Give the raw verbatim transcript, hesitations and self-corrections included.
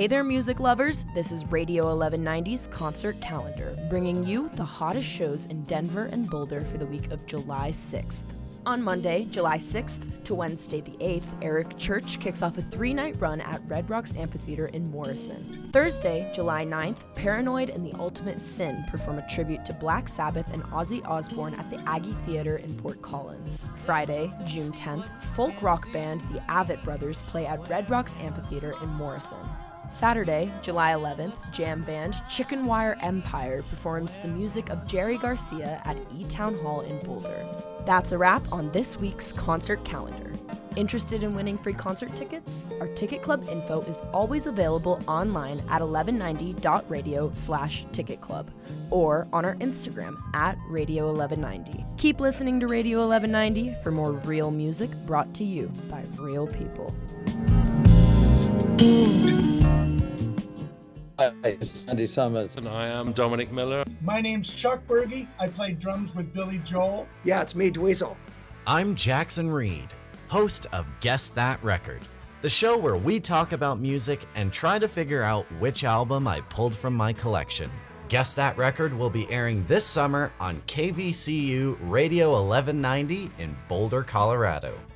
Hey there, music lovers. This is Radio eleven ninety's concert calendar, bringing you the hottest shows in Denver and Boulder for the week of July sixth. On Monday, July sixth to Wednesday the eighth, Eric Church kicks off a three-night run at Red Rocks Amphitheater in Morrison. Thursday, July ninth, Paranoid and the Ultimate Sin perform a tribute to Black Sabbath and Ozzy Osbourne at the Aggie Theater in Fort Collins. Friday, June tenth, folk rock band the Avett Brothers play at Red Rocks Amphitheater in Morrison. Saturday, July eleventh, jam band Chicken Wire Empire performs the music of Jerry Garcia at E-Town Hall in Boulder. That's a wrap on this week's concert calendar. Interested in winning free concert tickets? Our Ticket Club info is always available online at eleven ninety dot radio slash ticket club or on our Instagram at radio eleven ninety. Keep listening to Radio eleven ninety for more real music brought to you by real people. Hi, it's Andy Summers. And I am Dominic Miller. My name's Chuck Berge. I play drums with Billy Joel. Yeah, it's me, Dweezil. I'm Jackson Reed, host of Guess That Record, the show where we talk about music and try to figure out which album I pulled from my collection. Guess That Record will be airing this summer on K V C U Radio eleven ninety in Boulder, Colorado.